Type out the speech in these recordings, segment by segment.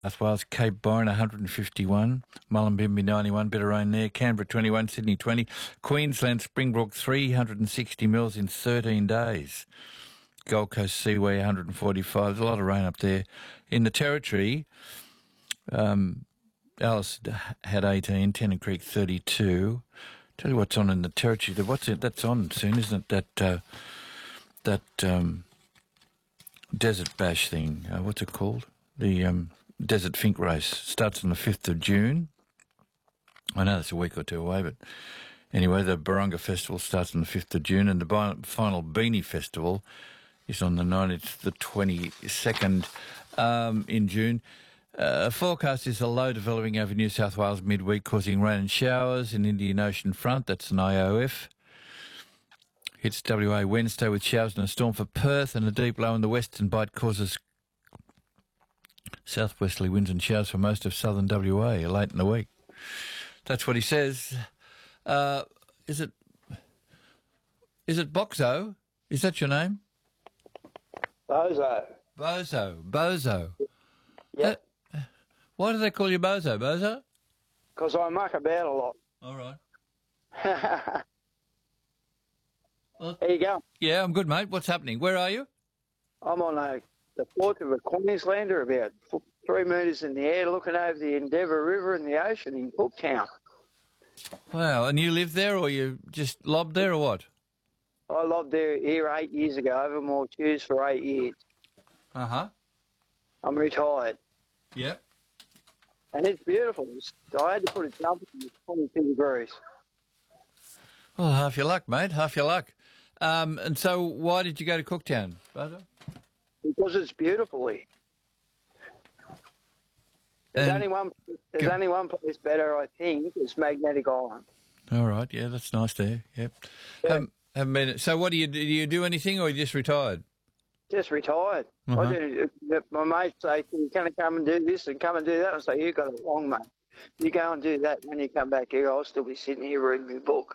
South Wales, Cape Byron 151, Mullumbimby 91, bit of rain there, Canberra 21, Sydney 20, Queensland Springbrook 360 mils in 13 days, Gold Coast Seaway 145, there's a lot of rain up there. In the Territory, Alice had 18, Tennant Creek 32. Tell you what's on in the Territory. That's on soon, isn't it? That Desert Bash thing. What's it called? The Desert Fink Race starts on the 5th of June. I know that's a week or two away, but anyway, the Barunga Festival starts on the 5th of June, and the final Beanie Festival is on the 9th, the 22nd in June. Forecast is a low developing over New South Wales midweek, causing rain and showers in Indian Ocean front. That's an IOF. Hits WA Wednesday with showers and a storm for Perth, and a deep low in the western bight causes southwesterly winds and showers for most of southern WA late in the week. That's what he says. Is it Boxo? Is that your name? Bozo. Bozo. Yep. Why do they call you Bozo? Bozo? Because I muck about a lot. All right. Well, there you go. Yeah, I'm good, mate. What's happening? Where are you? I'm on the fourth of a Queenslander, about 3 metres in the air, looking over the Endeavour River and the ocean in Cooktown. Wow, and you live there, or you just lobbed there, or what? I lobbed here 8 years ago, over more shoes for 8 years. Uh-huh. I'm retired. Yep. And it's beautiful. I had to put a jumper in, it's 22 degrees. Well, half your luck, mate, half your luck. And so why did you go to Cooktown, Bozo? Because it's beautiful here. There's only one place better, I think. It's Magnetic Island. All right, yeah, that's nice there. Yep. Yeah. Haven't been. So, what do you do anything, or you just retired? Just retired. Uh-huh. My mates say, "You're going to come and do this and come and do that." I say, "You got it wrong, mate. You go and do that. When you come back here, I'll still be sitting here reading my book."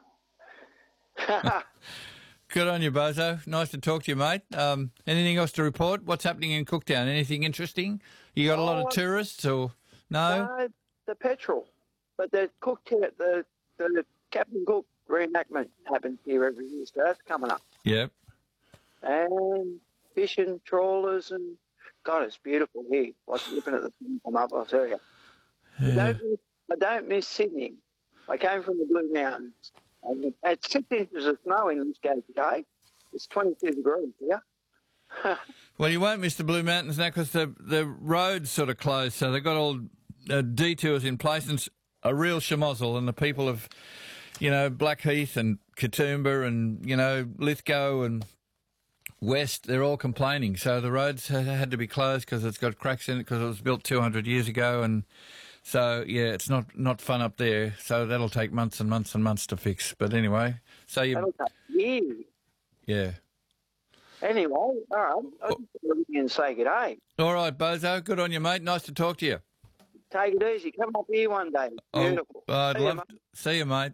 Good on you, Bozo. Nice to talk to you, mate. Anything else to report? What's happening in Cooktown? Anything interesting? You got a lot of tourists, or no? No, the petrol. But the Cooktown, the Captain Cook reenactment happens here every year, so that's coming up. Yep. And fishing, trawlers, and God, it's beautiful here. Like looking at the thing come up, I'll tell you. Yeah. I don't miss Sydney. I came from the Blue Mountains. And at 6 inches of snow in Lithgow today. It's 22 degrees here. Well, you won't miss the Blue Mountains now because the road's sort of closed, so they've got all detours in place, and it's a real schmozzle, and the people of, Blackheath and Katoomba and, Lithgow and West, they're all complaining. So the roads had to be closed because it's got cracks in it because it was built 200 years ago, and so, yeah, it's not fun up there. So that'll take months and months and months to fix. But anyway, so you... That'll take years. Yeah. Anyway, all right, I'll just leave you and say good day. All right, Bozo, good on you, mate. Nice to talk to you. Take it easy. Come up here one day. Beautiful. I'd love to see you, mate.